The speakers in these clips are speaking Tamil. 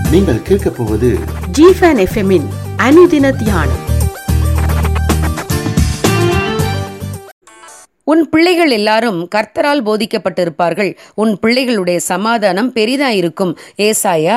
நீங்கள் கேட்கப் போவது ஜிஃபன் எஃப்எம்மின் அனுதின தியானம். உன் பிள்ளைகள் எல்லாரும் கர்த்தரால் போதிக்கப்பட்டிருப்பார்கள். உன் பிள்ளைகளுடைய சமாதானம் பெரிதாயிருக்கும். ஏசாயா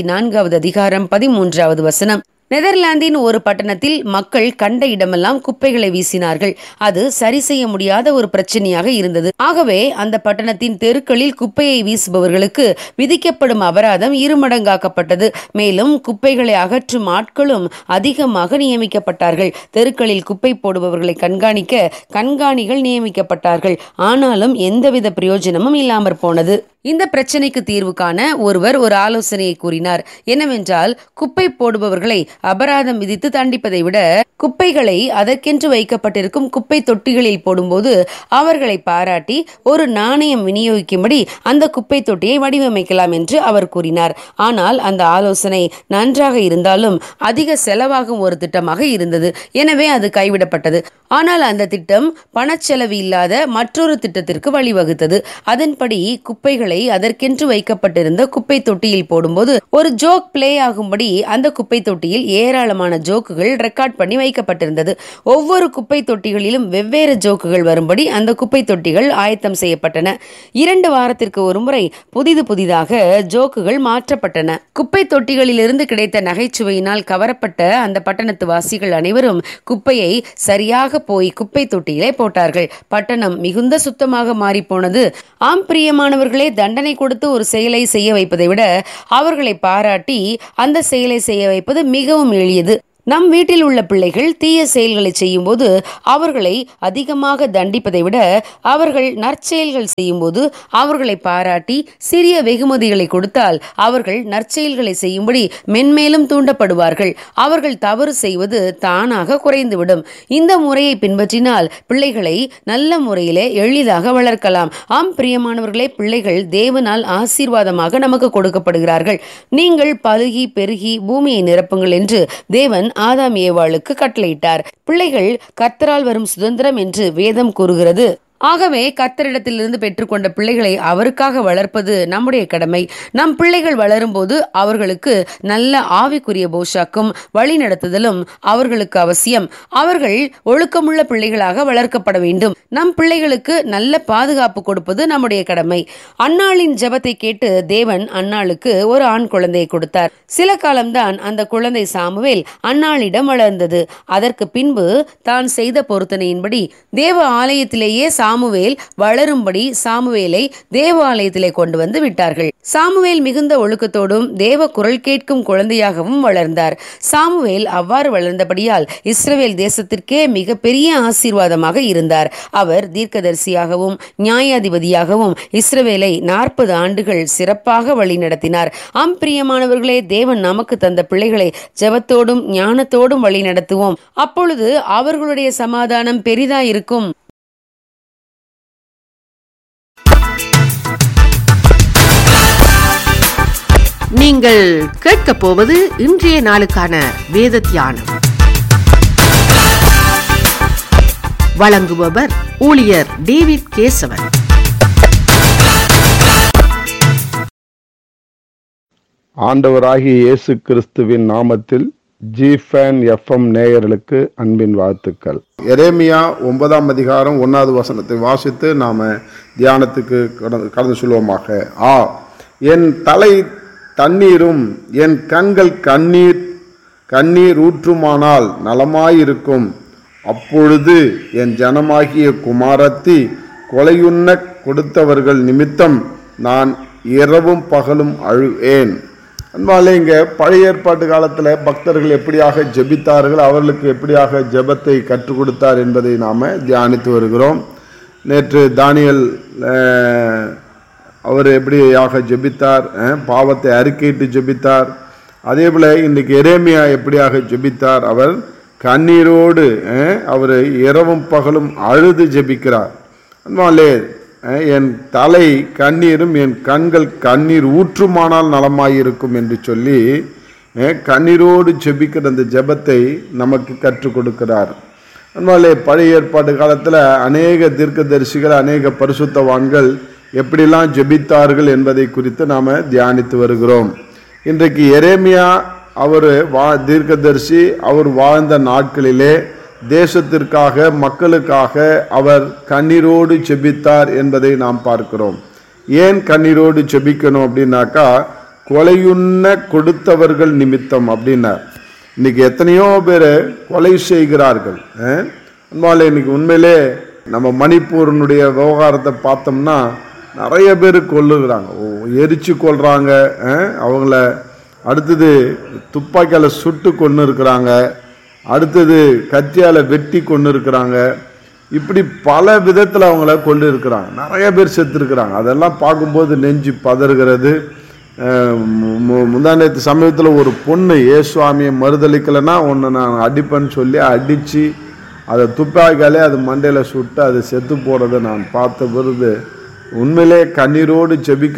54 அதிகாரம் 13 வசனம். நெதர்லாந்தின் ஒரு பட்டணத்தில் மக்கள் கண்ட இடமெல்லாம் குப்பைகளை வீசினார்கள். அது சரி செய்ய முடியாத ஒரு பிரச்சனையாக இருந்தது. ஆகவே அந்த பட்டணத்தின் தெருக்களில் குப்பையை வீசுபவர்களுக்கு விதிக்கப்படும் அபராதம் 2 மடங்காக்கப்பட்டது. மேலும் குப்பைகளை அகற்றும் ஆட்களும் அதிகமாக நியமிக்கப்பட்டார்கள். தெருக்களில் குப்பை போடுபவர்களை கண்காணிக்க கண்காணிகள் நியமிக்கப்பட்டார்கள். ஆனாலும் எந்தவித பிரயோஜனமும் இல்லாமற் போனது. இந்த பிரச்சனைக்கு தீர்வு காண ஒருவர் ஒரு ஆலோசனையை கூறினார். என்னவென்றால், குப்பை போடுபவர்களை அபராதம் விதித்து தண்டிப்பதை விட குப்பைகளை அதற்கென்று வைக்கப்பட்டிருக்கும் குப்பை தொட்டிகளில் போடும்போது அவர்களை பாராட்டி ஒரு நாணயம் விநியோகிக்கும்படி அந்த குப்பை தொட்டியை வடிவமைக்கலாம் என்று அவர் கூறினார். ஆனால் அந்த ஆலோசனை நன்றாக இருந்தாலும் அதிக செலவாகும் ஒரு திட்டமாக இருந்தது. எனவே அது கைவிடப்பட்டது. ஆனால் அந்த திட்டம் பணச்செலவு இல்லாத மற்றொரு திட்டத்திற்கு வழிவகுத்தது. அதன்படி குப்பைகளை அதற்கென்று வைக்கப்பட்டிருந்த குப்பை தொட்டியில் போடும்போது ஒரு ஜோக் பிளே ஆகும்படி அந்த குப்பை தொட்டியில் ஏராளமான ஜோக்குகள் ரெக்கார்ட் பண்ணி வைக்கப்பட்டிருந்தது. ஒவ்வொரு குப்பை தொட்டிகளிலும் வெவ்வேறு ஜோக்குகள் வரும்படி அந்த குப்பை தொட்டிகள் ஆயத்தம் செய்யப்பட்டன. 2 வாரத்திற்கு ஒரு முறை புதிதாக ஜோக்குகள் மாற்றப்பட்டன. குப்பை தொட்டிகளிலிருந்து கிடைத்த நகைச்சுவையினால் கவரப்பட்ட அந்த பட்டணத்து வாசிகள் அனைவரும் குப்பையை சரியாக போய் குப்பை தொட்டியிலே போட்டார்கள். பட்டணம் மிகுந்த சுத்தமாக மாறி போனது. ஆம் பிரியமானவர்களே, தண்டனை கொடுத்து ஒரு செயலை செய்ய வைப்பதை விட அவர்களை பாராட்டி அந்த செயலை செய்ய வைப்பது மிகவும் எளியது. நம் வீட்டில் உள்ள பிள்ளைகள் தீய செயல்களை செய்யும் போது அவர்களை அதிகமாக தண்டிப்பதை விட அவர்கள் நற்செயல்கள் செய்யும் போது அவர்களை பாராட்டி சிறிய வெகுமதிகளை கொடுத்தால் அவர்கள் நற்செயல்களை செய்யும்படி மென்மேலும் தூண்டப்படுவார்கள். அவர்கள் தவறு செய்வது தானாக குறைந்துவிடும். இந்த முறையை பின்பற்றினால் பிள்ளைகளை நல்ல முறையிலே எளிதாக வளர்க்கலாம். ஆம் பிரியமானவர்களே, பிள்ளைகள் தேவனால் ஆசீர்வாதமாக நமக்கு கொடுக்கப்படுகிறார்கள். நீங்கள் பலுகி பெருகி பூமியை நிரப்புங்கள் என்று தேவன் ஆதாம் ஏவாளுக்கு கட்டளையிட்டார். பிள்ளைகள் கர்த்தரால் வரும் சுதந்திரம் என்று வேதம் கூறுகிறது. ஆகவே கர்த்தரிடத்திலிருந்து பெற்றுக்கொண்ட பிள்ளைகளை அவருக்காக வளர்ப்பது நம்முடைய கடமை. நம் பிள்ளைகள் வளரும் போது அவர்களுக்கு நல்ல ஆவிக்குரிய போஷாக்கும் வழி நடத்துதலும் அவர்களுக்கு அவசியம். அவர்கள் ஒழுக்கமுள்ள பிள்ளைகளாக வளர்க்கப்பட வேண்டும். நம் பிள்ளைகளுக்கு நல்ல பாதுகாப்பு கொடுப்பது நம்முடைய கடமை. அன்னாளின் ஜெபத்தை கேட்டு தேவன் அன்னாளுக்கு ஒரு ஆண் குழந்தையை கொடுத்தார். சில காலம்தான் அந்த குழந்தை சாமுவேல் அன்னாளிடம் வளர்ந்தது. அதற்கு பின்பு தான் செய்த பொருத்தனையின்படி தேவ ஆலயத்திலேயே சாமுவேல் வளரும்படி சாமுவேலை தேவாலயத்திலே கொண்டு வந்து விட்டார்கள். சாமுவேல் மிகுந்த ஒழுக்கத்தோடும் தேவ குரல் கேட்கும் குழந்தையாகவும் வளர்ந்தார். சாமுவேல் அவ்வாறு வளர்ந்தபடியால் இஸ்ரவேல் தேசத்திற்கே மிகப்பெரிய ஆசீர்வாதமாக இருந்தார். அவர் தீர்க்கதரிசியாகவும் நியாயாதிபதியாகவும் இஸ்ரவேலை 40 ஆண்டுகள் சிறப்பாக வழி நடத்தினார். பிரியமானவர்களே, தேவன் நமக்கு தந்த பிள்ளைகளை ஜெபத்தோடும் ஞானத்தோடும் வழி நடத்துவோம். அப்பொழுது அவர்களுடைய சமாதானம் பெரிதாயிருக்கும். நீங்கள் கேட்கப் போவது இன்றைய நாளுக்கான வேத தியானம். வழங்குபவர் ஊழியர் டேவிட் கேசவன். ஆண்டவராகிய இயேசு கிறிஸ்துவின் நாமத்தில் ஜிஃபன் எஃப்எம் நேயர்களுக்கு அன்பின் வாழ்த்துக்கள். எரேமியா 9 அதிகாரம் 1 வசனத்தை வாசித்து நாம தியானத்துக்கு கடந்து சொல்வோமாக. என் தலை தண்ணீரும் என் கண்கள் கண்ணீர் ஊற்றுமானால் நலமாயிருக்கும். அப்பொழுது என் ஜனமாகிய குமாரத்தி கொலையுண்ண கொடுத்தவர்கள் நிமித்தம் நான் இரவும் பகலும் அழுவேன். அன்பாலே, இங்கே பழைய ஏற்பாட்டு காலத்தில் பக்தர்கள் எப்படியாக ஜெபித்தார்கள், அவர்களுக்கு எப்படியாக ஜெபத்தை கற்றுக் கொடுத்தார் என்பதை நாம் தியானித்து வருகிறோம். நேற்று தானியேல் அவர் எப்படியாக ஜெபித்தார், பாவத்தை அறிக்கையிட்டு ஜெபித்தார். அதே போல் இன்றைக்கு எரேமியா எப்படியாக ஜெபித்தார், அவர் கண்ணீரோடு அவர் இரவும் பகலும் அழுது ஜெபிக்கிறார். அன்பாலே, என் தலை கண்ணீரும் என் கண்கள் கண்ணீர் ஊற்றுமானால் நலமாயிருக்கும் என்று சொல்லி கண்ணீரோடு ஜெபிக்கிற அந்த ஜெபத்தை நமக்கு கற்றுக் கொடுக்கிறார். அதனாலே பழைய ஏற்பாட்டு காலத்தில் அநேக தீர்க்கதரிசிகள், அநேக பரிசுத்தவான்கள் எப்படிலாம் ஜெபித்தார்கள் என்பதை குறித்து நாம் தியானித்து வருகிறோம். இன்றைக்கு எரேமியா அவர் தீர்க்கதரிசி, அவர் வாழ்ந்த நாட்களிலே தேசத்திற்காக மக்களுக்காக அவர் கண்ணீரோடு ஜெபித்தார் என்பதை நாம் பார்க்கிறோம். ஏன் கண்ணீரோடு ஜெபிக்கணும் அப்படின்னாக்கா, கொலையுண்ண கொடுத்தவர்கள் நிமித்தம் அப்படின்னார். இன்னைக்கு எத்தனையோ பேர் கொலை செய்கிறார்கள். இன்னைக்கு உண்மையிலே நம்ம மணிப்பூரினுடைய விவகாரத்தை பார்த்தோம்னா நிறைய பேர் கொல்லுகிறாங்க, எரிச்சு கொல்றாங்க, அவங்கள அடுத்தது துப்பாக்கியால் சுட்டு கொண்டு இருக்கிறாங்க, அடுத்தது கத்தியால் வெட்டி கொண்டு இருக்கிறாங்க. இப்படி பல விதத்தில் அவங்கள கொண்டு இருக்கிறாங்க. நிறைய பேர் செத்துருக்கிறாங்க. அதெல்லாம் பார்க்கும்போது நெஞ்சு பதறுகிறது. முந்தானத்து சமயத்தில் ஒரு பொண்ணு ஏசுவாமியை மறுதளிக்கலைன்னா ஒன்று நான் அடிப்பேன்னு சொல்லி அடித்து அதை துப்பாக்கியாலே அது மண்டையில் சுட்டு அது செத்து போகிறத நான் பார்த்த பொழுது உண்மையிலே கண்ணீரோடு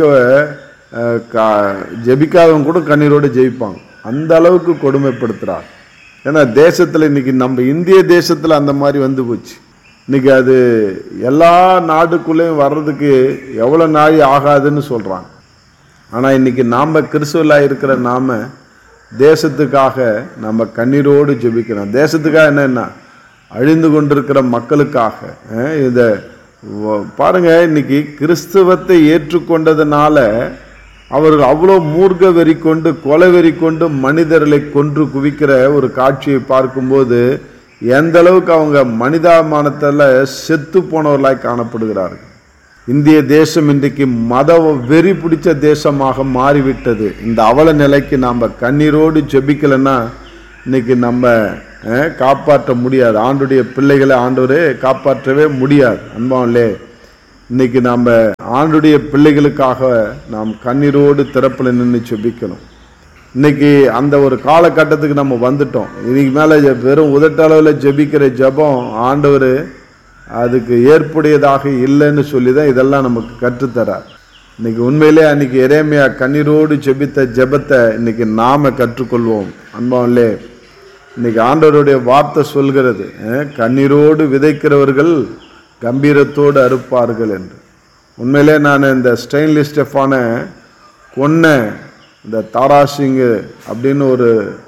ஜெபிக்காதவங்க கூட கண்ணீரோடு ஜெயிப்பாங்க. அந்த அளவுக்கு கொடுமைப்படுத்துகிறார். ஏன்னா தேசத்தில் இன்னைக்கு நம்ம இந்திய தேசத்தில் அந்த மாதிரி வந்து போச்சு. இன்னைக்கு அது எல்லா நாடுக்குள்ளேயும் வர்றதுக்கு எவ்வளோ நாள் ஆகாதுன்னு சொல்கிறாங்க. ஆனால் இன்னைக்கு நாம் கிறிஸ்துவலாக இருக்கிற நாம் தேசத்துக்காக நம்ம கண்ணீரோடு ஜெபிக்கிறோம். தேசத்துக்காக என்னென்னா அழிந்து கொண்டிருக்கிற மக்களுக்காக. இதை பாருங்க, இன்னைக்கு கிறிஸ்துவத்தை ஏற்றுக்கொண்டதுனால அவர்கள் அவ்வளோ மூர்க்க வெறி கொண்டு கொலை வெறி கொண்டு மனிதர்களை கொன்று குவிக்கிற ஒரு காட்சியை பார்க்கும்போது எந்த அளவுக்கு அவங்க மனிதாபிமானத்தில் செத்து போனவர்களாய் காணப்படுகிறார்கள். இந்திய தேசம் இன்றைக்கு மத வெறி பிடிச்ச தேசமாக மாறிவிட்டது. இந்த அவல நிலைக்கு நாம் கண்ணீரோடு ஜெபிக்கலைன்னா இன்னைக்கு நம்ம காப்பாற்ற முடியாது. ஆண்டுடைய பிள்ளைகளை ஆண்டவரே காப்பாற்றவே முடியாது. அன்பாவிலே இன்னைக்கு நாம் ஆண்டுடைய பிள்ளைகளுக்காக நாம் கண்ணீரோடு திறப்பில் நின்று ஜெபிக்கணும். இன்னைக்கு அந்த ஒரு காலகட்டத்துக்கு நம்ம வந்துட்டோம். இதுக்கு மேலே வெறும் உதட்டளவில் ஜெபிக்கிற ஜெபம் ஆண்டவர் அதுக்கு ஏற்புடையதாக இல்லைன்னு சொல்லி தான் இதெல்லாம் நமக்கு கற்றுத்தரார். இன்னைக்கு உண்மையிலே அன்னைக்கு எரேமியா கண்ணீரோடு ஜெபித்த ஜெபத்தை இன்னைக்கு நாம் கற்றுக்கொள்வோம். அன்பாவிலே இன்னைக்கு ஆண்டவருடைய வார்த்தை சொல்கிறது, கண்ணீரோடு விதைக்கிறவர்கள் கம்பீரத்தோடு அறுப்பார்கள் என்று. உண்மையிலே நான் இந்த ஸ்டெயின்லெஸ் ஸ்டெஃபானை கொன்ன இந்த தாராசிங்கு அப்படின்னு ஒரு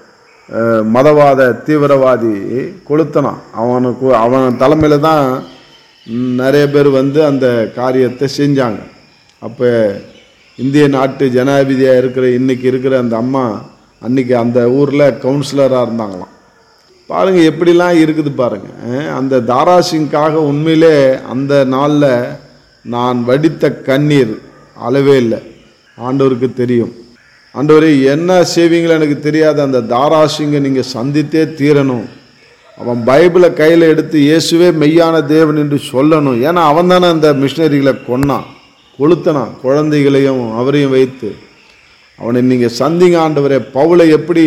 மதவாத தீவிரவாதி கொளுத்தனான். அவன் தலைமையில் தான் நிறைய பேர் வந்து அந்த காரியத்தை செஞ்சாங்க. அப்போ இந்திய நாட்டு ஜனாதிபதியாக இருக்கிற இன்னைக்கு இருக்கிற அந்த அம்மா அன்னைக்கு அந்த ஊரில் கவுன்சிலராக இருந்தாங்களாம். பாருங்கள் எப்படிலாம் இருக்குது பாருங்கள். அந்த தாராசிங்காக உண்மையிலே அந்த நாளில் நான் வடித்த கண்ணீர் அளவே இல்லை. ஆண்டவருக்கு தெரியும். ஆண்டவரே என்ன செய்வீங்களோ எனக்கு தெரியாது, அந்த தாராசிங்கை நீங்கள் சந்தித்தே தீரணும். அவன் பைபிளை கையில் எடுத்து இயேசுவே மெய்யான தேவன் என்று சொல்லணும். ஏன்னா அவன் தானே அந்த மிஷினரிகளை கொளுத்தனான், குழந்தைகளையும் அவரையும் வைத்து. அவனை நீங்கள் சந்திங்க ஆண்டவரே. பவுலை எப்படி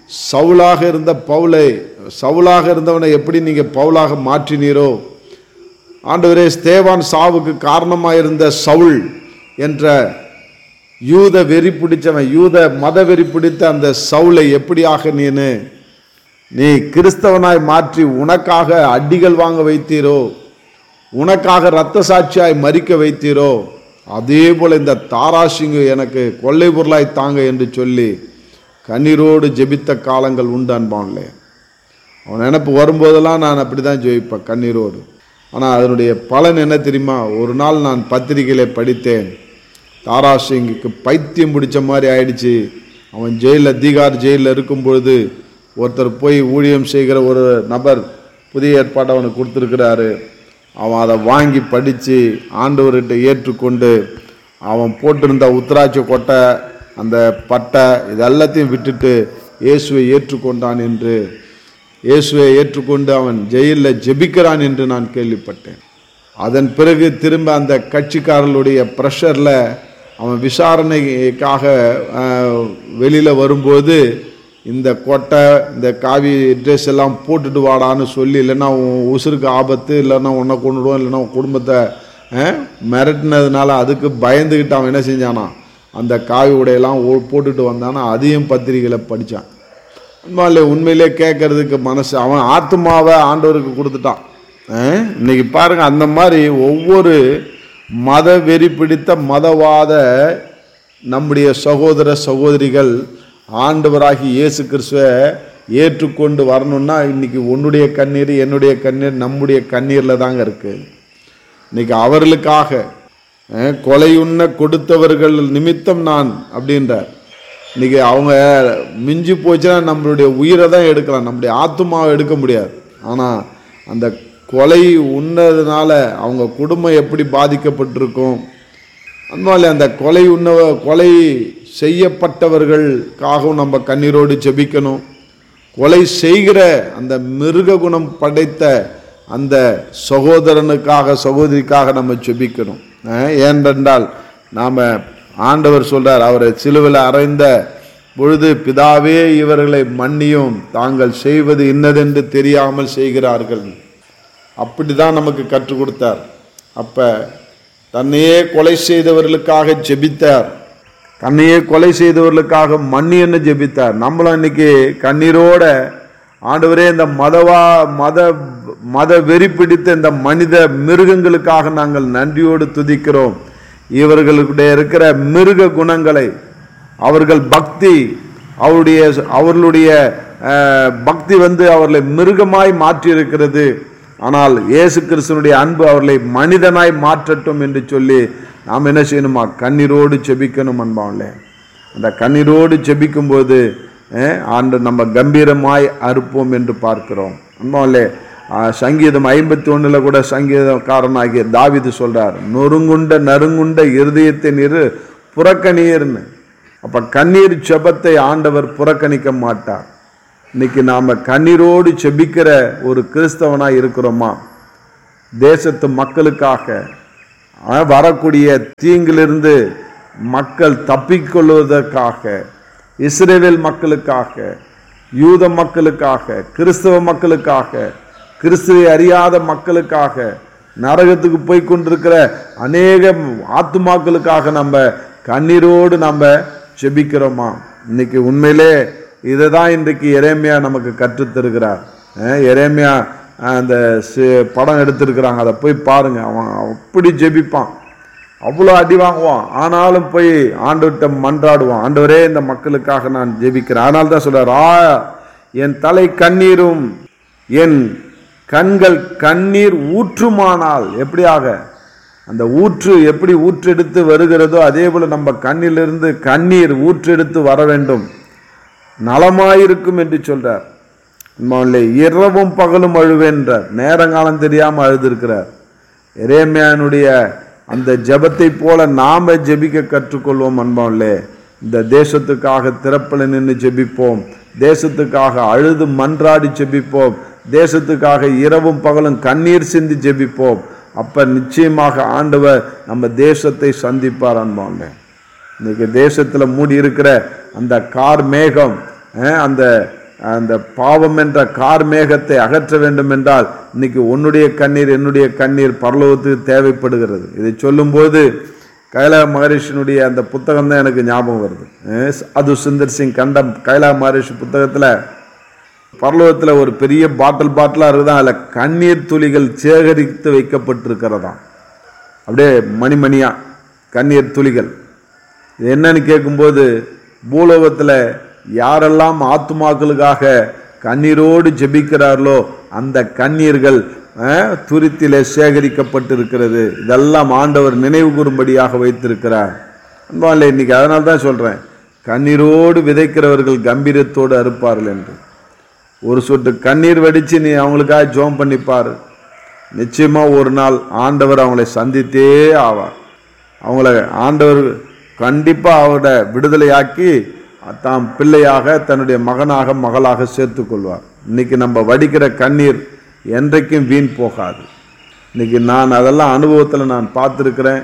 சவுலாக இருந்தவனை எப்படி நீங்கள் பவுலாக மாற்றினீரோ ஆண்டவரே, ஸ்தேவான் சாவுக்கு காரணமாக இருந்த சவுல் என்ற யூத வெறி பிடிச்சவன், யூத மத வெறி பிடித்த அந்த சவுலை எப்படியாக நீ கிறிஸ்தவனாய் மாற்றி உனக்காக அடிகள் வாங்க வைத்தீரோ, உனக்காக இரத்த சாட்சியாய் மரிக்க வைத்தீரோ, அதே போல் இந்த தாராசிங்கு எனக்கு கொள்ளை பொருளாய் தாங்க என்று சொல்லி கண்ணீரோடு ஜெபித்த காலங்கள் உண்டு. அன்பான்லே அவன் நினப்பு வரும்போதெல்லாம் நான் அப்படி தான் ஜெபிப்பேன் கண்ணீரோடு. ஆனால் அதனுடைய பலன் என்ன தெரியுமா? ஒரு நாள் நான் பத்திரிகையில படித்தேன், தாராசிங்குக்கு பைத்தியம் பிடிச்ச மாதிரி ஆயிடுச்சு. அவன் தீகார் ஜெயிலில் இருக்கும் பொழுது ஒருத்தர் போய் ஊழியம் செய்கிற ஒரு நபர் புதிய ஏற்பாட்டை அவனுக்கு கொடுத்துருக்கிறாரு. அவன் அதை வாங்கி படித்து ஆண்டவர்கிட்ட ஏற்றுக்கொண்டு அவன் போட்டிருந்த உத்திராட்ச கொட்டை, அந்த பட்டை, இது எல்லாத்தையும் விட்டுட்டு இயேசுவை ஏற்றுக்கொண்டான் என்று, இயேசுவை ஏற்றுக்கொண்டு அவன் ஜெயிலில் ஜெபிக்கிறான் என்று நான் கேள்விப்பட்டேன். அதன் பிறகு திரும்ப அந்த கட்சிக்காரர்களுடைய ப்ரெஷரில் அவன் விசாரணைக்காக வெளியில் வரும்போது இந்த கொட்டை, இந்த காவி ட்ரெஸ் எல்லாம் போட்டுட்டு வாடான்னு சொல்லி, இல்லைன்னா உசுருக்கு ஆபத்து, இல்லைன்னா உன்னை கொண்டுடுவோம், இல்லைன்னா உன் குடும்பத்தை மிரட்டினதுனால அதுக்கு பயந்துக்கிட்டு அவன் என்ன செஞ்சானா, அந்த காவி உடையெல்லாம் போட்டுட்டு வந்தானா. அதையும் பத்திரிகையில் படித்தான். உண்மையிலே கேட்கறதுக்கு மனசு, அவன் ஆத்மாவை ஆண்டவருக்கு கொடுத்துட்டான். இன்னைக்கு பாருங்கள், அந்த மாதிரி ஒவ்வொரு மத வெறி பிடித்த மதவாத நம்முடைய சகோதர சகோதரிகள் ஆண்டவராகி இயேசு கிறிஸ்துவை ஏற்றுக்கொண்டு வரணும்னா இன்னைக்கு உன்னுடைய கண்ணீர் என்னுடைய கண்ணீர் நம்முடைய கண்ணீரில் தாங்க இருக்கு. இன்னைக்கு அவர்களுக்காக கொலையுண்ண கொடுத்தவர்கள் நிமித்தம் நான் அப்படின்றார். இன்னைக்கு அவங்க மிஞ்சி போச்சுன்னா நம்மளுடைய உயிரை தான் எடுக்கலாம், நம்முடைய ஆத்துமாவை எடுக்க முடியாது. ஆனால் அந்த கொலை உண்ணதுனால அவங்க குடும்பம் எப்படி பாதிக்கப்பட்டிருக்கும். அதனால அந்த கொலை செய்யப்பட்டவர்களுக்காகவும் நம்ம கண்ணீரோடு ஜெபிக்கணும். கொலை செய்கிற அந்த மிருக குணம் படைத்த அந்த சகோதரனுக்காக சகோதரிக்காக நம்ம ஜெபிக்கணும். ஏனென்றால் நாம் ஆண்டவர் சொல்றார், அவரை சிலுவையில் அறைந்த பொழுது, பிதாவே இவர்களை மன்னியும், தாங்கள் செய்வது இன்னதென்று தெரியாமல் செய்கிறார்கள். அப்படிதான் நமக்கு கற்றுக் கொடுத்தார். அப்ப தன்னையே கொலை செய்தவர்களுக்காக ஜெபித்தார், தன்னையே கொலை செய்தவர்களுக்காக மன்னின்னு ஜெபித்தார். நம்மளும் இன்னைக்கு கண்ணீரோட ஆண்டவரே இந்த மத வெறி பிடித்த இந்த மனித மிருகங்களுக்காக நாங்கள் நன்றியோடு துதிக்கிறோம். இவர்களுடைய இருக்கிற மிருக குணங்களை, அவர்கள் பக்தி, அவர்களுடைய பக்தி அவர்களை மிருகமாய் மாற்றி இருக்கிறது. ஆனால் இயேசு கிறிஸ்துவினுடைய அன்பு அவர்களை மனிதனாய் மாற்றட்டும் என்று சொல்லி நாம் என்ன செய்யணுமா? கண்ணீரோடு ஜெபிக்கணும் அன்பாவில்லை. அந்த கண்ணீரோடு ஜெபிக்கும் போது ஆண்டு நம்ம கம்பீரமாய் அறுப்போம் என்று பார்க்கிறோம் அன்பாவில்லை. சங்கீதம் 51 கூட சங்கீதக்காரனாகிய தாவீது சொல்றார், நறுங்குண்ட இருதயத்தை நீர் புறக்கணியர்னு. அப்ப கண்ணீர் ஜெபத்தை ஆண்டவர் புறக்கணிக்க மாட்டார். இன்னைக்கு நாம கண்ணீரோடு ஜெபிக்கிற ஒரு கிறிஸ்தவனாய் இருக்கிறோமா? தேசத்து மக்களுக்காக, வரக்கூடிய தீங்கிலிருந்து மக்கள் தப்பிக்கொள்வதற்காக, இஸ்ரவேல் மக்களுக்காக, யூத மக்களுக்காக, கிறிஸ்தவ மக்களுக்காக, கிறிஸ்துவை அறியாத மக்களுக்காக, நரகத்துக்கு போய் கொண்டிருக்கிற அநேக ஆத்துமாக்களுக்காக நம்ம கண்ணீரோடு நம்ம ஜெபிக்கிறோமா? இன்னைக்கு உண்மையிலே இதை தான் இன்றைக்கு எரேமியா நமக்கு கற்றுத்தருகிறார். எரேமியா அந்த படம் எடுத்திருக்கிறாங்க, அதை போய் பாருங்க. அவன் அப்படி ஜெபிப்பான், அவ்வளோ அடி வாங்குவான், ஆனாலும் போய் ஆண்டவர்கிட்ட மன்றாடுவான், ஆண்டவரே இந்த மக்களுக்காக நான் ஜெபிக்கிறேன். அதனால தான் சொல்றார், என் தலை கண்ணீரும் என் கண்கள் கண்ணீர் ஊற்றுமானால், எப்படியாக அந்த ஊற்று எப்படி ஊற்றெடுத்து வருகிறதோ அதே போல நம்ம கண்ணிலிருந்து கண்ணீர் ஊற்றெடுத்து வர வேண்டும், நலமாயிருக்கும் என்று சொல்றார். இரவும் பகலும் அழுவேன்றார், நேரங்காலம் தெரியாம அழுதிருக்கிறார். எரேமியானுடைய அந்த ஜெபத்தை போல நாம ஜெபிக்க கற்றுக்கொள்வோம் அன்பாவிலே. இந்த தேசத்துக்காக திறப்பல நின்று ஜெபிப்போம், தேசத்துக்காக அழுது மன்றாடி ஜெபிப்போம், தேசத்துக்காக இரவும் பகலும் கண்ணீர் சிந்தி ஜெபிப்போம். அப்ப நிச்சயமாக ஆண்டவர் நம்ம தேசத்தை சந்திப்பார் அன்பாவிலே. இன்னைக்கு தேசத்துல மூடி இருக்கிற அந்த கார் மேகம், அந்த அந்த பாவம் என்ற கார் மேகத்தை அகற்ற வேண்டும் என்றால் இன்னைக்கு உன்னுடைய கண்ணீர் என்னுடைய கண்ணீர் பரலோகத்துக்கு தேவைப்படுகிறது. இதை சொல்லும் போது கைலாய மகரிஷினுடைய அந்த புத்தகம் தான் எனக்கு ஞாபகம் வருது. அது சுந்தர் சிங் கண்டம் கைலாய மகரிஷி புத்தகத்துல பரலோகத்துல ஒரு பெரிய பாட்டிலா இருக்குதான், அதுல கண்ணீர் துளிகள் சேகரித்து வைக்கப்பட்டிருக்கிறதா, அப்படியே மணிமணியா கண்ணீர் துளிகள். இது என்னன்னு கேட்கும்போது, பூலோகத்துல யாரெல்லாம் ஆத்துமாக்களுக்காக கண்ணீரோடு ஜெபிக்கிறார்களோ அந்த கண்ணீர்கள் துருத்திலே சேகரிக்கப்பட்டிருக்கிறது. இதெல்லாம் ஆண்டவர் நினைவு கூறும்படியாக வைத்திருக்கிறார். அன்பாலே இன்னைக்கு அதனால தான் சொல்றேன், கண்ணீரோடு விதைக்கிறவர்கள் கம்பீரத்தோடு அறுப்பார்கள் என்று. ஒரு சொட்டு கண்ணீர் வடிச்சு நீ அவங்களுக்காக ஜெபம் பண்ணிப்பாரு, நிச்சயமா ஒரு நாள் ஆண்டவர் அவங்களை சந்தித்தே ஆவார். அவங்கள ஆண்டவர் கண்டிப்பா அவரோட விடுதலையாக்கி தாம் பிள்ளையாக தன்னுடைய மகனாக மகளாக சேர்த்து கொள்வார். இன்னைக்கு நம்ம வடிக்கிற கண்ணீர் என்றைக்கும் வீண் போகாது. இன்னைக்கு நான் அதெல்லாம் அனுபவத்தில் நான் பார்த்துருக்கிறேன்.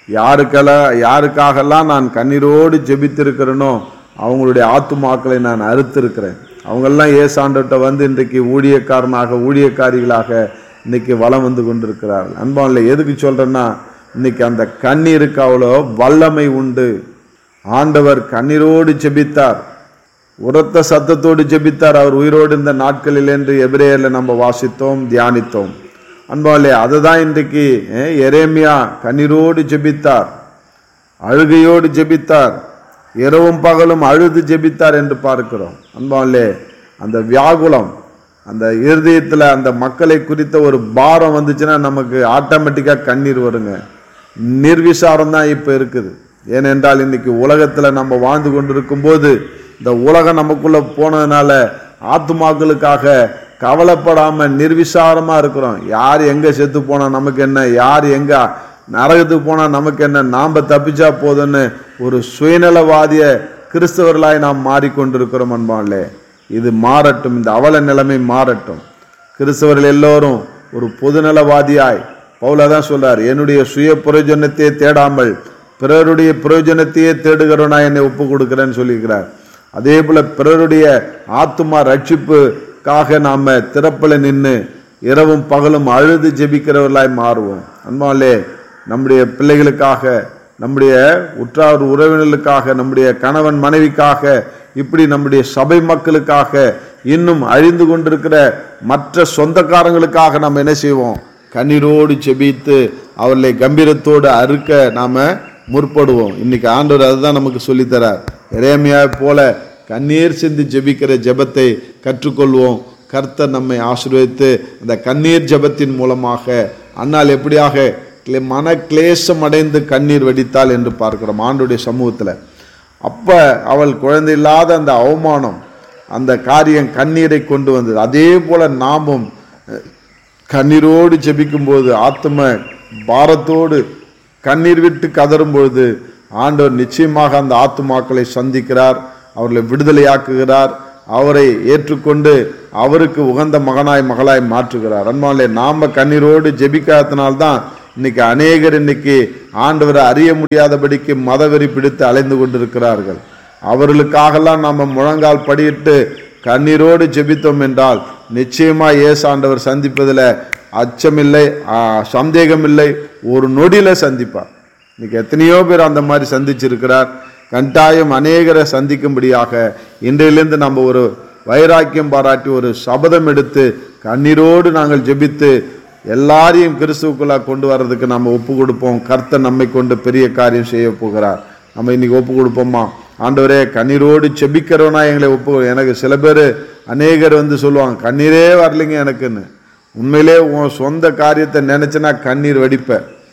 யாருக்காகலாம் நான் கண்ணீரோடு ஜெபித்திருக்கிறேனோ அவங்களுடைய ஆத்துமாக்களை நான் அறுத்திருக்கிறேன். அவங்கெல்லாம் ஏசாண்டவர்கிட்ட வந்து இன்றைக்கு ஊழியக்காரிகளாக இன்னைக்கு வலம் வந்து கொண்டிருக்கிறார்கள். அன்பானில் எதுக்கு சொல்றேன்னா, இன்னைக்கு அந்த கண்ணீருக்கு அவ்வளோ வல்லமை உண்டு. ஆண்டவர் கண்ணீரோடு ஜெபித்தார், உரத்த சத்தத்தோடு ஜெபித்தார் அவர் உயிரோடு இருந்த நாட்களில் என்று எபிரேயர்ல நம்ம வாசித்தோம், தியானித்தோம். அன்பாலே அதை தான் இன்றைக்கு எரேமியா கண்ணீரோடு ஜெபித்தார். அழுகையோடு ஜெபித்தார், இரவும் பகலும் அழுது ஜெபித்தார் என்று பார்க்கிறோம். அன்பாலே அந்த வியாகுலம், அந்த இருதயத்தில் அந்த மக்களை குறித்த ஒரு பாரம் வந்துச்சுன்னா நமக்கு ஆட்டோமேட்டிக்காக கண்ணீர் வருங்க. நிர்விசாரம் தான் இப்போ இருக்குது. ஏனென்றால் இன்னைக்கு உலகத்தில் நம்ம வாழ்ந்து கொண்டிருக்கும் போது இந்த உலகம் நமக்குள்ள போனதுனால ஆத்துமாக்களுக்காக கவலைப்படாம நிர்விசாரமா இருக்கிறோம். யார் எங்க செத்து போனா நமக்கு என்ன, யார் எங்க நரகத்துக்கு போனா நமக்கு என்ன, நாம தப்பிச்சா போதுன்னு ஒரு சுயநலவாதிய கிறிஸ்தவர்களாய் நாம் மாறிக்கொண்டிருக்கிறோம். அன்பாலே இது மாறட்டும், இந்த அவல நிலைமை மாறட்டும். கிறிஸ்தவர்கள் எல்லோரும் ஒரு பொதுநலவாதியாய், பவுலதான் சொல்றார், என்னுடைய சுய பிரயோஜனத்தையே தேடாமல் பிறருடைய பிரயோஜனத்தையே தேடுகிறவனா என்னை ஒப்பு கொடுக்கிறேன்னு சொல்லியிருக்கிறார். அதே போல பிறருடைய ஆத்துமா ரட்சிப்புக்காக நாம திறப்பில் நின்று இரவும் பகலும் அழுது ஜெபிக்கிறவர்களாய் மாறுவோம். அன்பாலே நம்முடைய பிள்ளைகளுக்காக, நம்முடைய உற்றார் உறவினர்களுக்காக, நம்முடைய கணவன் மனைவிக்காக, இப்படி நம்முடைய சபை மக்களுக்காக, இன்னும் அழிந்து கொண்டிருக்கிற மற்ற சொந்தக்காரங்களுக்காக நாம் என்ன செய்வோம்? கண்ணீரோடு ஜெபித்து அவர்களை கம்பீரத்தோடு அறுக்க நாம முற்படுவோம். இன்னைக்கு ஆண்டவர் அதுதான் நமக்கு சொல்லித்தரார். எரேமியாவை போல கண்ணீர் சிந்தி ஜெபிக்கிற ஜெபத்தை கற்றுக்கொள்வோம். கர்த்தர் நம்மை ஆசீர்வதித்து அந்த கண்ணீர் ஜெபத்தின் மூலமாக அன்னாள் எப்படியாக மன கிளேசம் அடைந்து கண்ணீர் வடித்தாள் என்று பார்க்கிறோம் ஆண்டவருடைய சமூகத்தில். அப்ப அவள் குழந்தை இல்லாத அந்த அவமானம், அந்த காரியம் கண்ணீரை கொண்டு வந்தது. அதே போல நாமும் கண்ணீரோடு ஜெபிக்கும் போது, ஆத்ம பாரத்தோடு கண்ணீர் விட்டு கதறும் பொழுது ஆண்டவர் நிச்சயமாக அந்த ஆத்துமாக்களை சந்திக்கிறார், அவர்களை விடுதலையாக்குகிறார், அவரை ஏற்றுக்கொண்டு அவருக்கு உகந்த மகனாய் மகளாய் மாற்றுகிறார். அன்பாலே நாம கண்ணீரோடு ஜெபிக்காதனால்தான் இன்னைக்கு அநேகர் இன்னைக்கு ஆண்டவரை அறிய முடியாதபடிக்கு மதவெறி பிடித்து அலைந்து கொண்டிருக்கிறார்கள். அவர்களுக்காகலாம் நாம முழங்கால் படியிட்டு கண்ணீரோடு ஜெபித்தோம் என்றால் நிச்சயமா இயேசு ஆண்டவர் சந்திப்பதில் அச்சமில்லை, சந்தேகமில்லை, ஒரு நொடியில சந்திப்பார். இன்னைக்கு எத்தனையோ பேர் அந்த மாதிரி சந்திச்சிருக்கிறார். கட்டாயம் அநேகரை சந்திக்கும்படியாக இன்றையிலிருந்து நம்ம ஒரு வைராக்கியம் பாராட்டி ஒரு சபதம் எடுத்து கண்ணீரோடு நாங்கள் ஜெபித்து எல்லாரையும் கிறிஸ்துவுக்குள்ளா கொண்டு வர்றதுக்கு நம்ம ஒப்பு கொடுப்போம். கர்த்தர் நம்மை கொண்டு பெரிய காரியம் செய்ய போகிறார். நம்ம இன்னைக்கு ஒப்பு கொடுப்போமா? ஆண்டவரே கண்ணீரோடு ஜெபிக்கிறவனா எங்களை ஒப்பு. எனக்கு சில பேர் அநேகர் சொல்லுவாங்க, கண்ணீரே வரலைங்க எனக்குன்னு. உண்மையிலே உன் சொந்த காரியத்தை நினைச்சுனா கண்ணீர் வடிப்ப.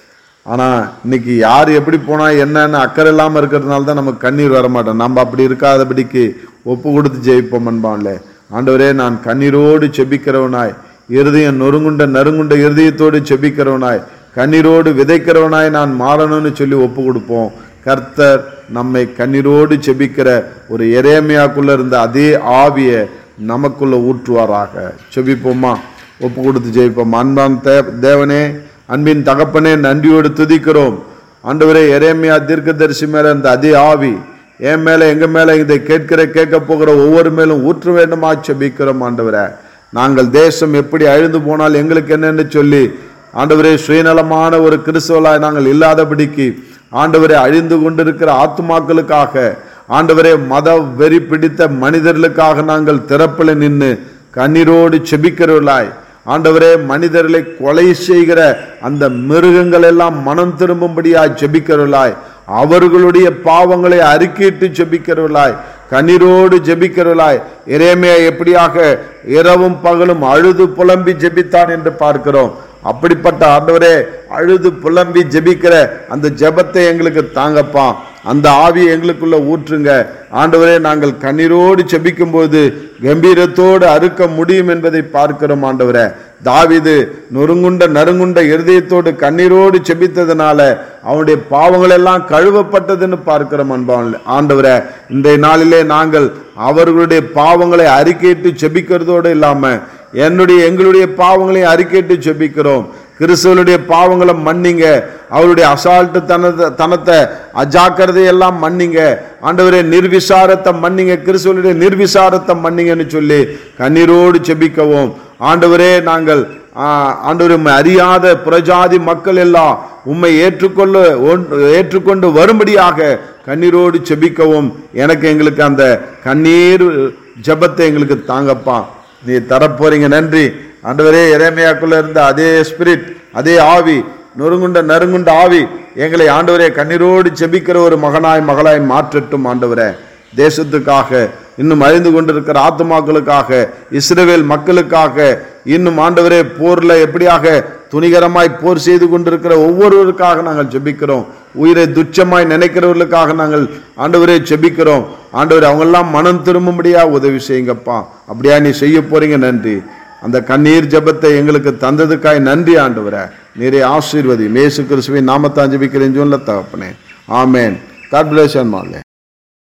ஆனால் இன்னைக்கு யார் எப்படி போனால் என்னன்னு அக்கறை இல்லாமல் இருக்கிறதுனால தான் நமக்கு கண்ணீர் வரமாட்டோம். நம்ம அப்படி இருக்காதபடிக்கு ஒப்பு கொடுத்து ஜெயிப்போம். அன்பான்ல ஆண்டவரே நான் கண்ணீரோடு செபிக்கிறவனாய், இருதயம் நறுங்குண்ட இருதயத்தோடு செபிக்கிறவனாய், கண்ணீரோடு விதைக்கிறவனாய் நான் மாறணும்னு சொல்லி ஒப்பு கொடுப்போம். கர்த்தர் நம்மை கண்ணீரோடு செபிக்கிற ஒரு எரேமியாக்குள்ள இருந்த அதே ஆவியை நமக்குள்ள ஊற்றுவாராக. செபிப்போமா? ஒப்பு கொடுத்து ஜெயிப்போம். அன்பான் தேவனே, அன்பின் தகப்பனே, நன்றியோடு துதிக்கிறோம். ஆண்டவரே, எரேமியா தீர்க்கதரிசி மேல இருந்த அதே ஆவி என் மேல, எங்க மேல இதை கேட்க போகிற ஒவ்வொரு மேலும் ஊற்ற வேண்டுமா செபிக்கிறோம். ஆண்டவரே, நாங்கள் தேசம் எப்படி அழிந்து போனால் எங்களுக்கு என்னன்னு சொல்லி ஆண்டவரே சுயநலமான ஒரு கிறிஸ்துவலாய் நாங்கள் இல்லாதபடிக்கு ஆண்டவரே அழிந்து கொண்டிருக்கிற ஆத்துமாக்களுக்காக, ஆண்டவரே மத வெறி பிடித்த மனிதர்களுக்காக நாங்கள் திறப்பில் நின்று கண்ணீரோடு செபிக்கிறவர்களாய், ஆண்டவரே மனிதர்களை கொலை செய்கிற அந்த மிருகங்கள் எல்லாம் மனம் திரும்பும்படியாய் ஜெபிக்கிறவர்களாய், அவர்களுடைய பாவங்களை அறிக்கையிட்டு ஜெபிக்கிறவர்களாய், கண்ணீரோடு ஜெபிக்கிறவர்களாய், எரேமியா எப்படியாக இரவும் பகலும் அழுது புலம்பி ஜெபித்தான் என்று பார்க்கிறோம். அப்படிப்பட்ட ஆண்டவரே அழுது புலம்பி ஜெபிக்கிற அந்த ஜெபத்தை எங்களுக்கு தாங்கப்பா. அந்த ஆவியை எங்களுக்குள்ள ஊற்றுங்க ஆண்டவரே. நாங்கள் கண்ணீரோடு ஜெபிக்கும் போது கம்பீரத்தோடு அறுக்க முடியும் என்பதை பார்க்கிறோம். ஆண்டவரே, தாவீது நறுங்குண்ட இருதயத்தோடு கண்ணீரோடு ஜெபித்ததுனால அவனுடைய பாவங்கள் எல்லாம் கழுவப்பட்டதுன்னு பார்க்கிறோம். ஆண்டவரே, இன்றைய நாளிலே நாங்கள் அவர்களுடைய பாவங்களை அறிக்கையிட்டு ஜெபிக்கிறதோடு இல்லாம எங்களுடைய பாவங்களை அறிக்கையிட்டு ஜெபிக்கிறோம். கிறிஸ்துவனுடைய பாவங்களை மன்னிங்க, அவருடைய அசால்ட்டு தனத்தை அஜாக்கிரதையெல்லாம் மன்னிங்க ஆண்டவரே, நிர்விசாரத்தை மன்னிங்க, கிறிஸ்துவனுடைய நிர்விசாரத்தை மன்னிங்கன்னு சொல்லி கண்ணீரோடு ஜெபிக்கவும். ஆண்டவரே, நாங்கள் ஆண்டவரே உம்மை அறியாத புறஜாதி மக்கள் எல்லாம் உம்மை ஏற்றுக்கொண்டு வரும்படியாக கண்ணீரோடு ஜெபிக்கவும். எங்களுக்கு அந்த கண்ணீர் ஜெபத்தை எங்களுக்கு தாங்கப்பா. நீ தரப்போறீங்க. நன்றி ஆண்டவரே. எரேமியாக்குள்ள இருந்த அதே ஸ்பிரிட், அதே ஆவி நறுங்குண்ட ஆவி எங்களை ஆண்டவரே கண்ணீரோடு செபிக்கிற ஒரு மகனாய் மகளாய் மாற்றட்டும் ஆண்டவரே. தேசத்துக்காக, இன்னும் அழிந்து கொண்டிருக்கிற ஆத்துமாக்களுக்காக, இஸ்ரவேல் மக்களுக்காக, இன்னும் ஆண்டவரே போர்ல எப்படியாக துணிகரமாய் போர் செய்து கொண்டிருக்கிற ஒவ்வொருவருக்காக நாங்கள் ஜெபிக்கிறோம். உயிரை துச்சமாய் நினைக்கிறவர்களுக்காக நாங்கள் ஆண்டவரே ஜெபிக்கிறோம். ஆண்டவரே அவங்கெல்லாம் மனம் திரும்பும்படியா உதவி செய்யுங்கப்பா. அப்படியா நீ செய்ய போறீங்க, நன்றி. அந்த கண்ணீர் ஜெபத்தை எங்களுக்கு தந்ததுக்காய் நன்றி ஆண்டவரே. நீரே ஆசீர்வதி. இயேசு கிறிஸ்துவின் நாமத்தான் ஜெபிக்கிறேன் சொல்ல தகப்பனே. ஆமென். God bless you.